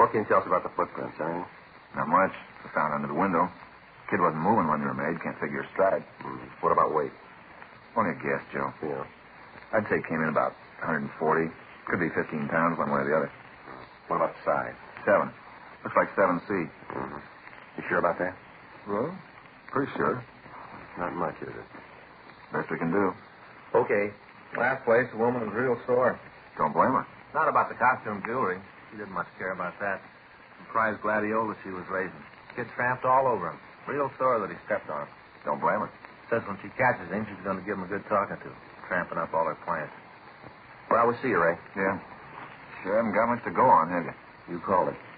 What can you tell us about the footprints, anything? Not much. We found under the window. Kid wasn't moving when they were made. Can't figure his stride. What about weight? Only a guess, Joe. Yeah. I'd say it came in about 140. Could be 15 pounds one way or the other. What about the size? 7. Looks like 7C. You sure about that? Well, pretty sure. Not much, is it? Best we can do. Okay. Last place, the woman was real sore. Don't blame her. Not about the costume jewelry. She didn't much care about that. The prize gladiola she was raising. Kid tramped all over him. Real sore that he stepped on him. Don't blame her. Says when she catches him, she's going to give him a good talking to. Tramping up all her plants. Well, we'll see you, Ray. Yeah. Sure haven't got much to go on, have you? You called it.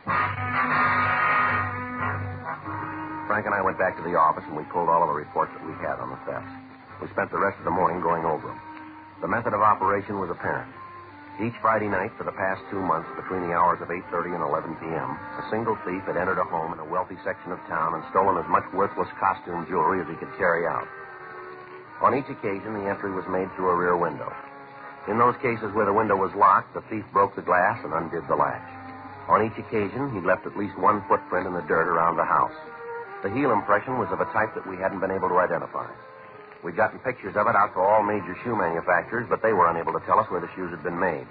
Frank and I went back to the office and we pulled all of the reports that we had on the thefts. We spent the rest of the morning going over them. The method of operation was apparent. Each Friday night for the past 2 months, between the hours of 8:30 and 11 p.m., a single thief had entered a home in a wealthy section of town and stolen as much worthless costume jewelry as he could carry out. On each occasion, the entry was made through a rear window. In those cases where the window was locked, the thief broke the glass and undid the latch. On each occasion, he left at least one footprint in the dirt around the house. The heel impression was of a type that we hadn't been able to identify. We'd gotten pictures of it out to all major shoe manufacturers, but they were unable to tell us where the shoes had been made.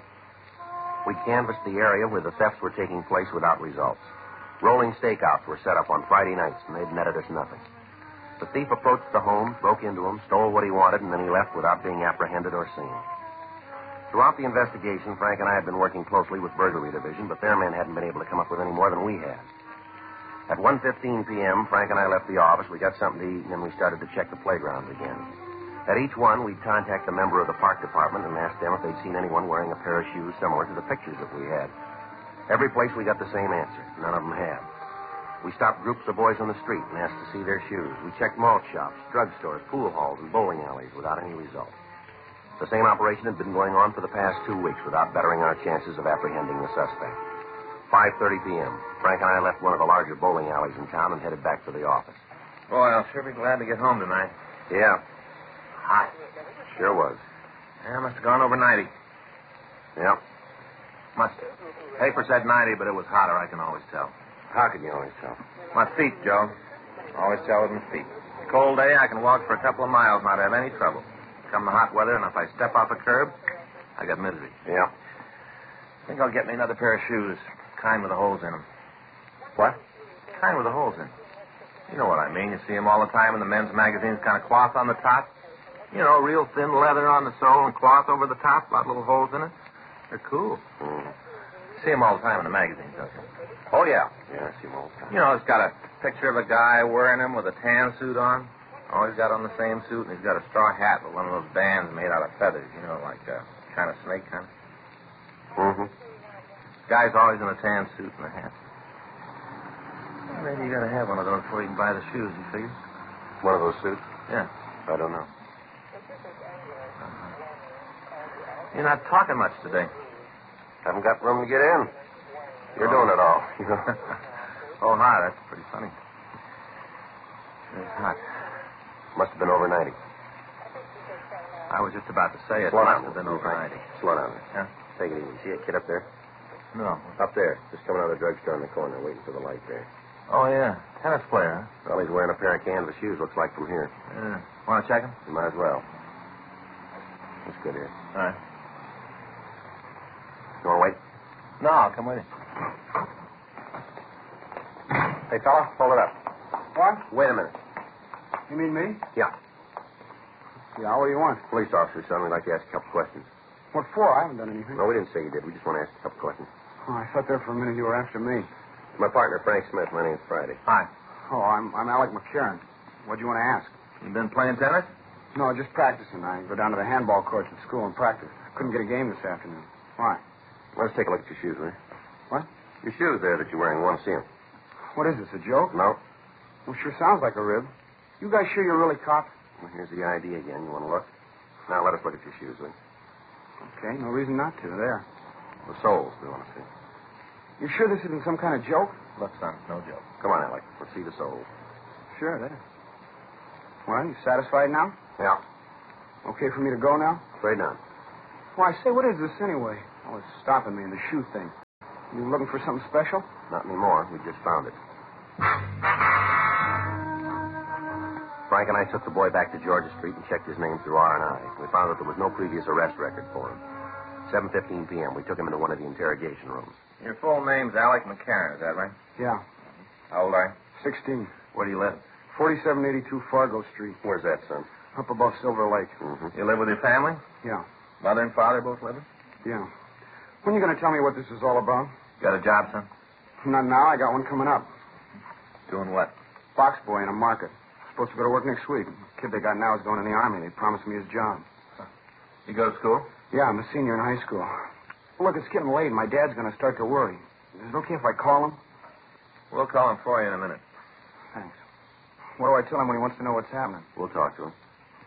We canvassed the area where the thefts were taking place without results. Rolling stakeouts were set up on Friday nights, and they'd netted us nothing. The thief approached the home, broke into them, stole what he wanted, and then he left without being apprehended or seen. Throughout the investigation, Frank and I had been working closely with Burglary Division, but their men hadn't been able to come up with any more than we had. At 1:15 p.m., Frank and I left the office. We got something to eat, and then we started to check the playgrounds again. At each one, we'd contact a member of the park department and ask them if they'd seen anyone wearing a pair of shoes similar to the pictures that we had. Every place we got the same answer. None of them had. We stopped groups of boys on the street and asked to see their shoes. We checked malt shops, drugstores, pool halls, and bowling alleys without any result. The same operation had been going on for the past 2 weeks without bettering our chances of apprehending the suspect. 5:30 p.m. Frank and I left one of the larger bowling alleys in town and headed back to the office. Boy, I'll sure be glad to get home tonight. Yeah, Hot. sure was. Yeah, must have gone over 90. Yeah. Must have. Paper said 90, but it was hotter, I can always tell. How can you always tell? My feet, Joe. Always tell with my feet. Cold day, I can walk for a couple of miles, not have any trouble. Come the hot weather, and if I step off a curb, I got misery. Yeah. I think I'll get me another pair of shoes. Kind with the holes in them. What? Kind with the holes in. You know what I mean. You see them all the time in the men's magazines, kind of cloth on the top. You know, real thin leather on the sole and cloth over the top, a lot of little holes in it. They're cool. See them all the time in the magazines, don't you? Oh, yeah. Yeah, I see them all the time. You know, it's got a picture of a guy wearing them with a tan suit on. Always got on the same suit, and he's got a straw hat with one of those bands made out of feathers, you know, like a kind of snake kind of. Mm-hmm. Guy's always in a tan suit and a hat. Maybe you gotta have one of those before you can buy the shoes, you figure? One of those suits? Yeah. I don't know. You're not talking much today. Haven't got room to get in. You're doing it all. Oh, hi. That's pretty funny. It's hot. Must have been over 90. I was just about to say it Slow must down. have been over 90. Slow down. Yeah? Take it easy. See that kid up there? No. Up there. Just coming out of the drugstore in the corner, waiting for the light there. Oh, yeah. Tennis player, huh? Well, he's wearing a pair of canvas shoes, looks like from here. Yeah. Want to check him? You might as well. That's good here. All right. You want to wait? No, I'll come with you. Hey, fella, hold it up. What? Wait a minute. You mean me? Yeah. Yeah, what do you want? Police officer, son. We'd like to ask a couple questions. What for? I haven't done anything. No, we didn't say you did. We just want to ask a couple questions. Oh, I thought there for a minute you were after me. My partner, Frank Smith. My name's Friday. Hi. Oh, I'm Alec McCarran. What do you want to ask? You been playing tennis? No, just practicing. I go down to the handball courts at school and practice. Couldn't get a game this afternoon. Why? Let's take a look at your shoes, will you? What? Your shoes there that you're wearing. We want to see them. What is this, a joke? No. Well, sure sounds like a rib. You guys sure you're really cops? Well, here's the ID again. You want to look? Now, let us look at your shoes, will you? Okay, no reason not to. There. The soles we want to see. You sure this isn't some kind of joke? Look, son, no joke. Come on, Alec. Let's see the soles. Sure, there. Well, you satisfied now? Yeah. Okay for me to go now? Straight down. Why, say, what is this anyway? Oh, it's stopping me in the shoe thing. You looking for something special? Not anymore. We just found it. Frank and I took the boy back to Georgia Street and checked his name through R&I. We found that there was no previous arrest record for him. 7:15 p.m. We took him into one of the interrogation rooms. Your full name's Alec McCarran, is that right? Yeah. How old are you? 16. Where do you live? 4782 Fargo Street. Where's that, son? Up above Silver Lake. Mm-hmm. You live with your family? Yeah. Mother and father both living? Yeah. When are you going to tell me what this is all about? Got a job, son? Not now. I got one coming up. Doing what? Box boy in a market. Supposed to go to work next week. The kid they got now is going in the Army. They promised me his job. You go to school? Yeah, I'm a senior in high school. Look, it's getting late. My dad's going to start to worry. Is it okay if I call him? We'll call him for you in a minute. Thanks. What do I tell him when he wants to know what's happening? We'll talk to him.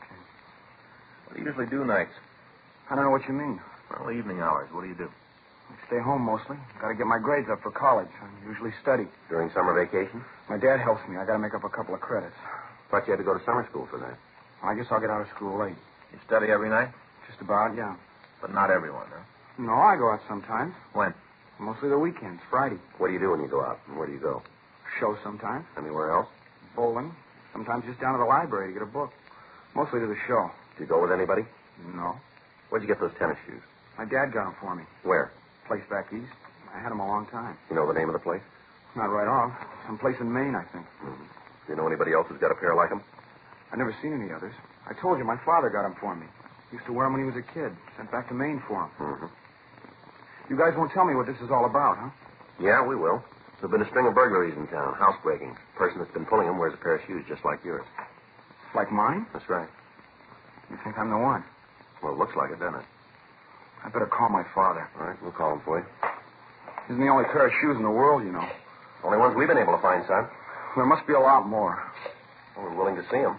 What do you usually do nights? I don't know what you mean. Well, evening hours. What do you do? I stay home mostly. Got to get my grades up for college. I usually study. During summer vacation? My dad helps me. I got to make up a couple of credits. Thought you had to go to summer school for that. I guess I'll get out of school late. You study every night? Just about, yeah. But not everyone, huh? No, I go out sometimes. When? Mostly the weekends, Friday. What do you do when you go out? And where do you go? Shows sometimes. Anywhere else? Bowling. Sometimes just down to the library to get a book. Mostly to the show. Do you go with anybody? No. Where'd you get those tennis shoes? My dad got them for me. Where? Place back east. I had them a long time. You know the name of the place? Not right off. Someplace in Maine, I think. Mm-hmm. Do you know anybody else who's got a pair like them? I've never seen any others. I told you my father got them for me. Used to wear them when he was a kid. Sent back to Maine for them. Mm-hmm. You guys won't tell me what this is all about, huh? Yeah, we will. There've been a string of burglaries in town, housebreaking. The person that's been pulling them wears a pair of shoes just like yours. Like mine? That's right. You think I'm the one? Well, it looks like it, doesn't it? I better call my father. All right, we'll call him for you. Isn't the only pair of shoes in the world, you know. Only ones we've been able to find, son. There must be a lot more. Well, we're willing to see them.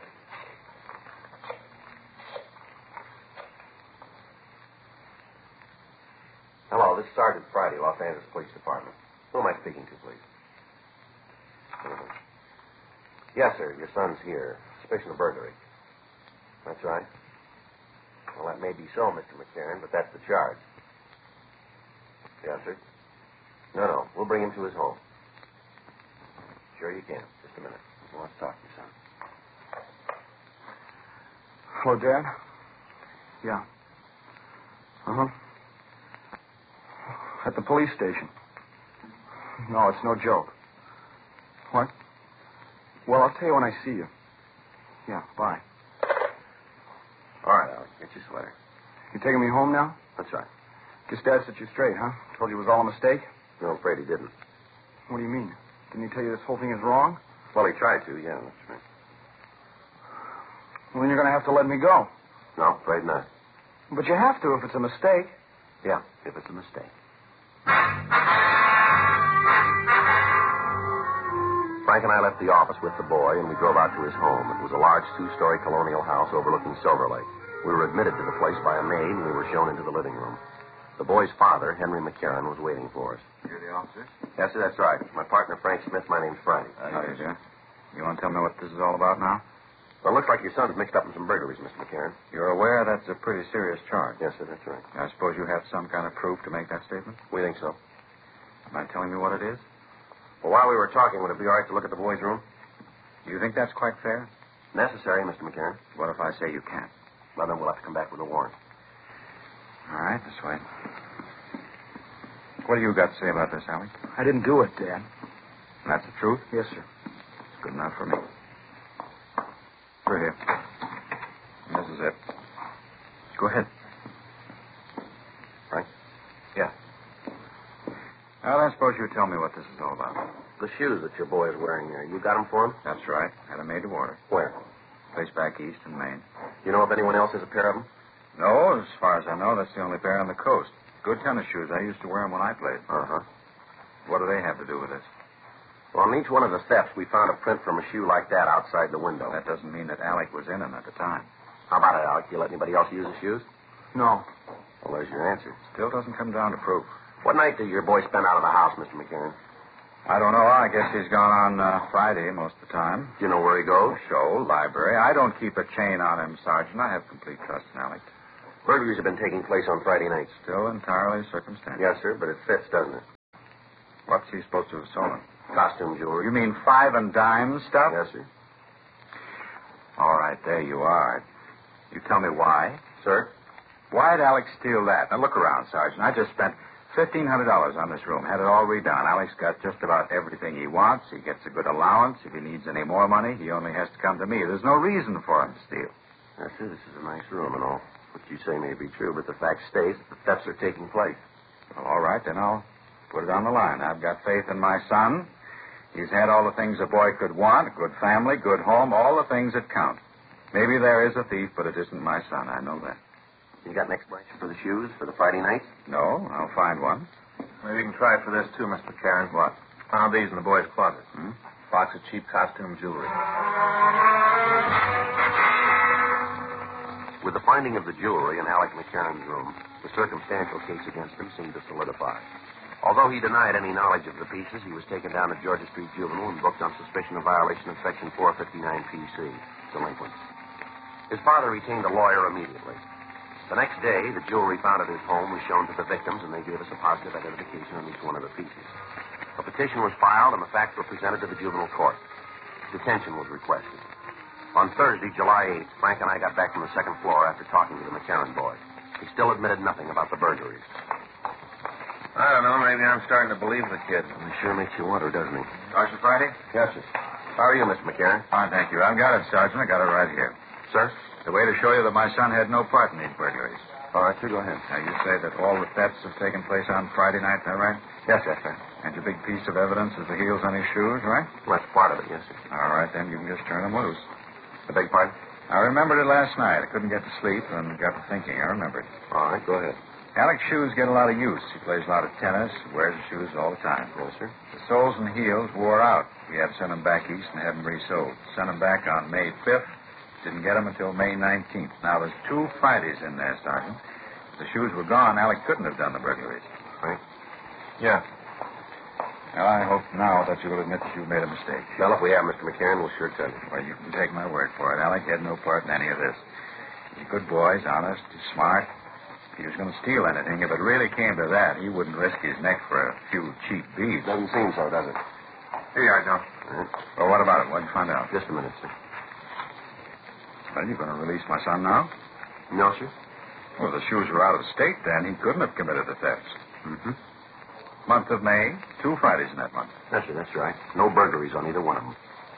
Hello, this is Sergeant Friday, Los Angeles Police Department. Who am I speaking to, please? Mhm. Yes, sir. Your son's here. Suspicion of burglary. That's right. Well, that may be so, Mr. McCarran, but that's the charge. Yes, sir. No. We'll bring him to his home. Sure you can. Just a minute. He wants to talk to you, son. Hello, Dad? Yeah. Uh-huh. At the police station. No, it's no joke. What? Well, I'll tell you when I see you. Yeah, bye. All right, Alec. Get your sweater. You taking me home now? That's right. Guess Dad set you straight, huh? Told you it was all a mistake? No, I'm afraid he didn't. What do you mean? Didn't he tell you this whole thing is wrong? Well, he tried to, yeah, that's right. Well, then you're going to have to let me go. No, afraid not. But you have to if it's a mistake. Yeah, if it's a mistake. Frank and I left the office with the boy, and we drove out to his home. It was a large two-story colonial house overlooking Silver Lake. We were admitted to the place by a maid, and we were shown into the living room. The boy's father, Henry McCarran, was waiting for us. You're the officer? Yes, sir, that's right. My partner, Frank Smith. My name's Friday. How do you do? You want to tell me what this is all about now? Well, it looks like your son's mixed up in some burglaries, Mr. McCarran. You're aware that's a pretty serious charge. Yes, sir, that's right. I suppose you have some kind of proof to make that statement? We think so. Mind telling me what it is? Well, while we were talking, would it be all right to look at the boy's room? Do you think that's quite fair? Necessary, Mr. McCarran. What if I say you can't? Well, then we'll have to come back with a warrant. All right, this way. What do you got to say about this, Alec? I didn't do it, Dad. That's the truth? Yes, sir. It's good enough for me. Through here. And this is it. Go ahead. Frank? Yeah. Now, then, suppose you tell me what this is all about. The shoes that your boy is wearing there, you got them for him? That's right. Had them made to order. Where? Place back east in Maine. You know if anyone else has a pair of them? No, as far as I know, that's the only pair on the coast. Good tennis shoes. I used to wear them when I played. Uh-huh. What do they have to do with this? Well, on each one of the steps, we found a print from a shoe like that outside the window. That doesn't mean that Alec was in them at the time. How about it, Alec? You let anybody else use the shoes? No. Well, there's your answer. Still doesn't come down to proof. What night did your boy spend out of the house, Mr. McCarran? I don't know. I guess he's gone on Friday most of the time. Do you know where he goes? Show, library. I don't keep a chain on him, Sergeant. I have complete trust in Alec. Burglaries have been taking place on Friday nights. Still entirely circumstantial. Yes, sir, but it fits, doesn't it? What's he supposed to have stolen? Costume jewelry. You mean 5 and dime stuff? Yes, sir. All right, there you are. You tell me why. Sir? Why'd Alex steal that? Now, look around, Sergeant. I just spent $1,500 on this room. Had it all redone. Alex got just about everything he wants. He gets a good allowance. If he needs any more money, he only has to come to me. There's no reason for him to steal. Yes, sir. This is a nice room and all. What you say may be true, but the fact stays that the thefts are taking place. Well, all right, then I'll put it on the line. I've got faith in my son. He's had all the things a boy could want, a good family, good home, all the things that count. Maybe there is a thief, but it isn't my son. I know that. You got an explanation for the shoes for the Friday night? No, I'll find one. Maybe you can try for this, too, Mr. McCarran. What? Found these in the boys' closet. Hmm? Box of cheap costume jewelry. With the finding of the jewelry in Alec McCarran's room, the circumstantial case against him seemed to solidify. Although he denied any knowledge of the pieces, he was taken down to Georgia Street Juvenile and booked on suspicion of violation of Section 459 PC, delinquents. His father retained a lawyer immediately. The next day, the jewelry found at his home was shown to the victims, and they gave us a positive identification on each one of the pieces. A petition was filed, and the facts were presented to the juvenile court. Detention was requested. On Thursday, July 8th, Frank and I got back from the second floor after talking to the McCarran boy. He still admitted nothing about the burglaries. I don't know. Maybe I'm starting to believe the kid. He sure makes you wonder, doesn't he? Sergeant Friday? Yes, sir. How are you, Mr. McCarran? Fine, thank you. I've got it, Sergeant. I got it right here. Sir? The way to show you that my son had no part in these burglaries. All right, sir, go ahead. Now, you say that all the thefts have taken place on Friday night, is that right? Yes, yes, sir. And your big piece of evidence is the heels on his shoes, right? Well, that's part of it, yes, sir. All right, then you can just turn them loose. I beg pardon? I remembered it last night. I couldn't get to sleep and got to thinking. I remembered. All right, go ahead. Alec's shoes get a lot of use. He plays a lot of tennis, wears the shoes all the time. Yes, sir. The soles and heels wore out. We had to send them back east and have them resoled. Sent them back on May 5th. Didn't get them until May 19th. Now, there's 2 Fridays in there, Sergeant. If the shoes were gone, Alec couldn't have done the burglaries. Right? Yeah. Well, I hope now that you'll admit that you've made a mistake. Well, if we have, Mr. McCarran, we'll sure tell you. Well, you can take my word for it. Alec had no part in any of this. He's a good boy. He's honest. He's smart. If he was going to steal anything, if it really came to that, he wouldn't risk his neck for a few cheap beads. Doesn't seem so, does it? Here you are, Joe. Right. Well, what about it? What'd you find out? Just a minute, sir. Well, you're going to release my son now? No, sir? Well, if the shoes were out of state, then he couldn't have committed the thefts. Mm-hmm. Month of May, 2 Fridays in that month. Yes, sir, that's right. No burglaries on either one of them.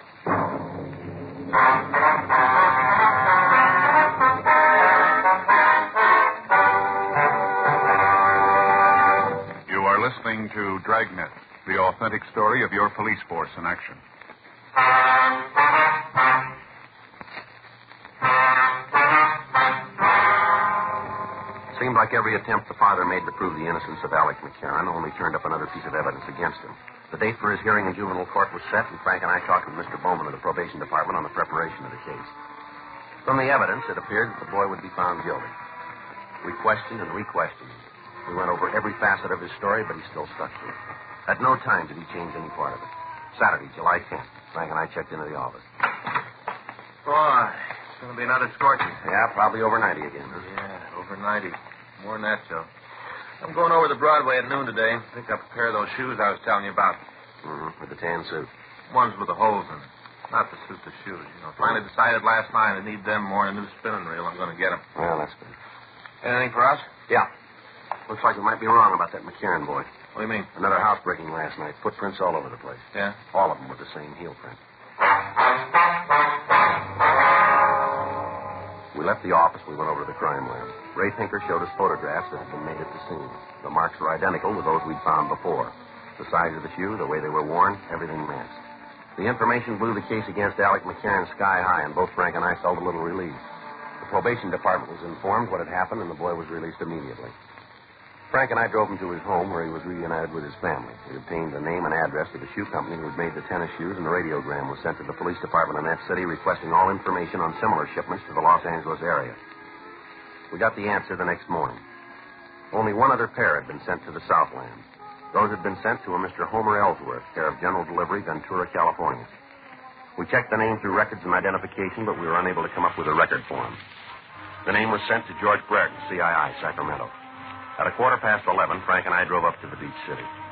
You are listening to Dragnet, the authentic story of your police force in action. Seemed like every attempt the father made to prove the innocence of Alec McCarran only turned up another piece of evidence against him. The date for his hearing in juvenile court was set, and Frank and I talked with Mr. Bowman of the probation department on the preparation of the case. From the evidence, it appeared that the boy would be found guilty. We questioned and re-questioned him. We went over every facet of his story, but he still stuck to it. At no time did he change any part of it. Saturday, July 10th, Frank and I checked into the office. Boy, it's going to be another scorching. Yeah, probably over 90 again. Huh? Yeah, over 90. More than that, Joe. I'm going over to Broadway at noon today. Pick up a pair of those shoes I was telling you about. Mm-hmm, with the tan suit. Ones with the holes in them. Not the suit, the shoes. Finally decided last night I need them more than a new spinning reel. I'm going to get them. Well, that's good. Anything for us? Yeah. Looks like we might be wrong about that McCarran boy. What do you mean? Another housebreaking last night. Footprints all over the place. Yeah? All of them with the same heel print. We left the office. We went over to the crime lab. Ray Tinker showed us photographs that had been made at the scene. The marks were identical with those we'd found before. The size of the shoe, the way they were worn, everything matched. The information blew the case against Alec McCarran sky high, and both Frank and I felt a little relief. The probation department was informed what had happened, and the boy was released immediately. Frank and I drove him to his home, where he was reunited with his family. We obtained the name and address of the shoe company who had made the tennis shoes, and a radiogram was sent to the police department in that city requesting all information on similar shipments to the Los Angeles area. We got the answer the next morning. Only one other pair had been sent to the Southland. Those had been sent to a Mr. Homer Ellsworth, care of General Delivery, Ventura, California. We checked the name through records and identification, but we were unable to come up with a record for him. The name was sent to George Brereton, CII, Sacramento. At 11:15, Frank and I drove up to the beach city.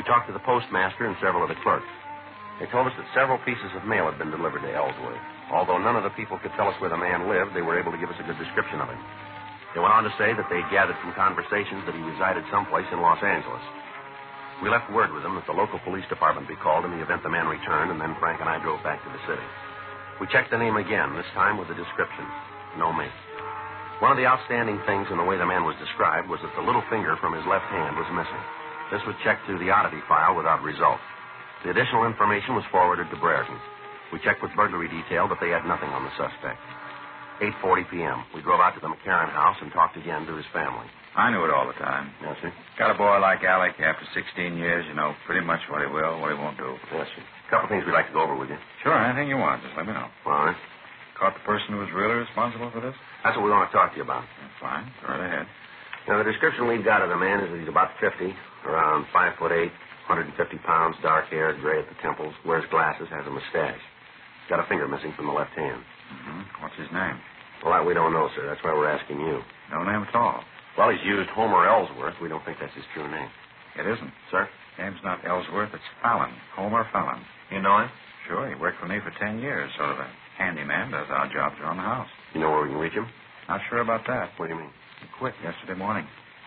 We talked to the postmaster and several of the clerks. They told us that several pieces of mail had been delivered to Ellsworth. Although none of the people could tell us where the man lived, they were able to give us a good description of him. They went on to say that they gathered from conversations that he resided someplace in Los Angeles. We left word with them that the local police department be called in the event the man returned, and then Frank and I drove back to the city. We checked the name again, this time with the description. No me. One of the outstanding things in the way the man was described was that the little finger from his left hand was missing. This was checked through the oddity file without result. The additional information was forwarded to Brereton. We checked with burglary detail, but they had nothing on the suspect. 8:40 p.m. We drove out to the McCarran house and talked again to his family. I knew it all the time. Yes, sir? Got a boy like Alec after 16 years, you know pretty much what he will, what he won't do. Yes, sir. A couple things we'd like to go over with you. Sure, anything you want. Just let me know. All right. Caught the person who was really responsible for this? That's what we want to talk to you about. That's fine. Go right ahead. Now, the description we've got of the man is that he's about 50, around 5'8", 150 pounds, dark hair, gray at the temples, wears glasses, has a mustache. Got a finger missing from the left hand. Mm-hmm. What's his name? Well, that we don't know, sir. That's why we're asking you. No name at all. Well, he's used Homer Ellsworth. We don't think that's his true name. It isn't. Sir? Name's not Ellsworth. It's Fallon. Homer Fallon. You know him? Sure, he worked for me for 10 years. Sort of a handyman. Does odd jobs around the house. You know where we can reach him? Not sure about that. What do you mean? He quit yesterday morning.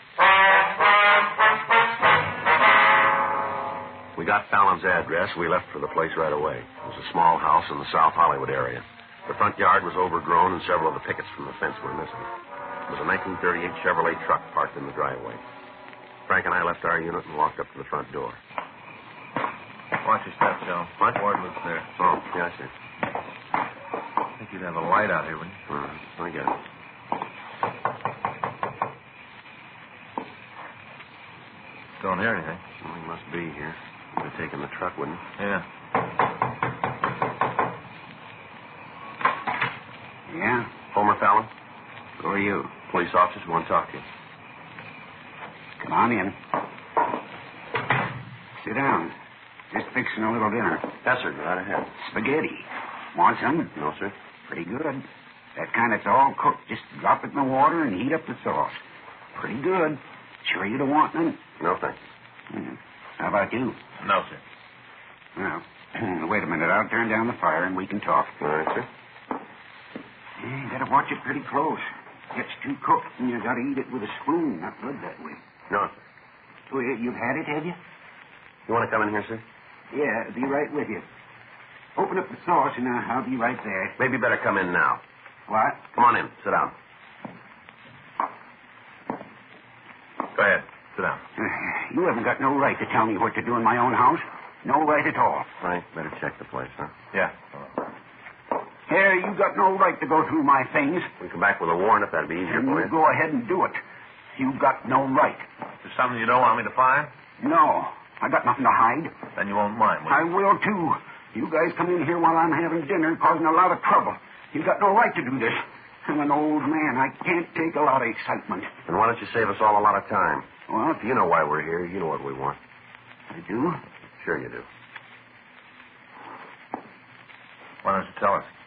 We got Fallon's address. We left for the place right away. It was a small house in the South Hollywood area. The front yard was overgrown, and several of the pickets from the fence were missing. It was a 1938 Chevrolet truck parked in the driveway. Frank and I left our unit and walked up to the front door. Watch your steps, Joe. What? Ward lives there. Oh, yeah, sir. I think you'd have a light out here, wouldn't you? I get it. Don't hear anything. Well, he must be here. He'd have taken the truck, wouldn't he? Yeah. Yeah? Homer Fallon? Who are you? Police officers want to talk to you. Come on in. Sit down. Just fixing a little dinner. Yes, sir. Go right ahead. Spaghetti. Want some? No, sir. Pretty good. That kind that's all cooked. Just drop it in the water and heat up the sauce. Pretty good. Sure you don't want none? No, thank you. How about you? No, sir. Well, wait a minute. I'll turn down the fire and we can talk. All right, sir. You gotta watch it pretty close. Gets too cooked and you gotta eat it with a spoon. Not good that way. No, sir. Oh, you've had it, have you? You want to come in here, sir? Yeah, be right with you. Open up the sauce and I'll be right there. Maybe better come in now. What? Come on in. Sit down. Go ahead. Sit down. You haven't got no right to tell me what to do in my own house. No right at all. Frank, better check the place, huh? Yeah. Here, you got no right to go through my things. We can come back with a warrant if that'd be easier And for you you. go ahead and do it. You got no right. Is there something you don't want me to find? No, I got nothing to hide. Then you won't mind, will I you? will, too. You guys come in here while I'm having dinner, causing a lot of trouble. You got no right to do this. I'm an old man. I can't take a lot of excitement. Then why don't you save us all a lot of time? Well, You know why we're here. You know what we want. I do. Sure you do. Why don't you tell us?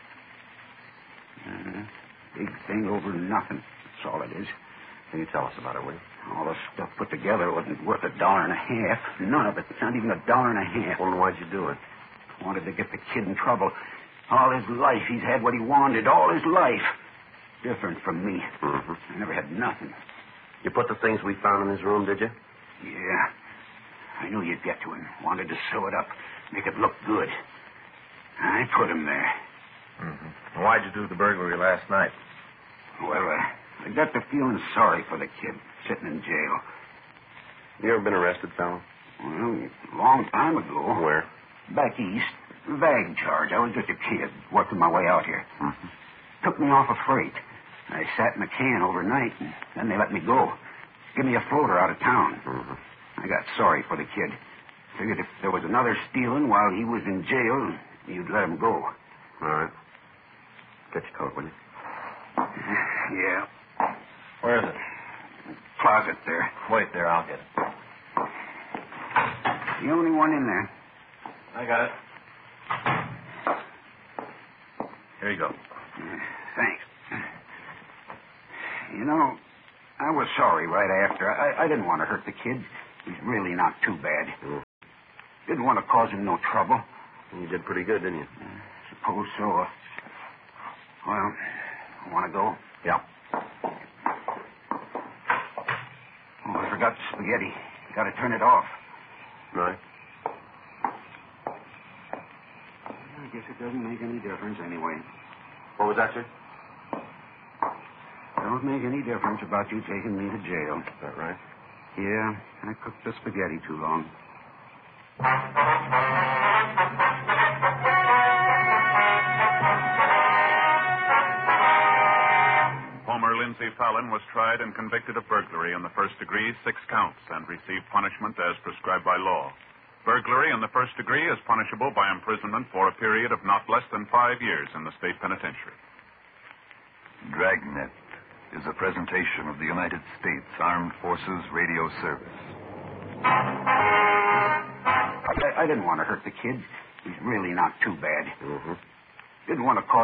Big thing over nothing. That's all it is. Can you tell us about it, will you? All the stuff put together wasn't worth $1.50. None of it. Not even $1.50. Well, then why'd you do it? Wanted to get the kid in trouble. All his life he's had what he wanted. All his life. Different from me. Mm-hmm. I never had nothing. You put the things we found in his room, did you? Yeah. I knew you'd get to him. Wanted to sew it up. Make it look good. I put him there. Mm-hmm. Why'd you do the burglary last night? Well, I got to feeling sorry for the kid sitting in jail. You ever been arrested, fella? Well, a long time ago. Where? Back east. Vag charge. I was just a kid, working my way out here. Mm-hmm. Took me off a freight. I sat in a can overnight, and then they let me go. Give me a floater out of town. Mm-hmm. I got sorry for the kid. Figured if there was another stealing while he was in jail, you'd let him go. All right. Get your coat, will you? Yeah. Where is it? Closet there. Wait there, I'll get it. The only one in there. I got it. Here you go. Thanks. You know, I was sorry right after. I didn't want to hurt the kid. He's really not too bad. Didn't want to cause him no trouble. You did pretty good, didn't you? Suppose so. Well, want to go? Yeah. Oh, I forgot the spaghetti. Got to turn it off. Right. I guess it doesn't make any difference anyway. What was that, sir? Don't make any difference about you taking me to jail. Is that right? Yeah, I cooked the spaghetti too long. Homer Lindsay Fallon was tried and convicted of burglary in the first degree, 6 counts, and received punishment as prescribed by law. Burglary in the first degree is punishable by imprisonment for a period of not less than 5 years in the state penitentiary. Dragnet is a presentation of the United States Armed Forces Radio Service. I didn't want to hurt the kid. He's really not too bad. Mm-hmm. Didn't want to cause